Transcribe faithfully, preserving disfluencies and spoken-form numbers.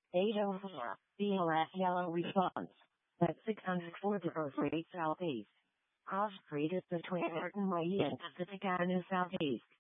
eight oh four, B L S yellow response. At six hundred four Street Southeast. Cross Street is between Martin Way and Pacific Avenue Southeast.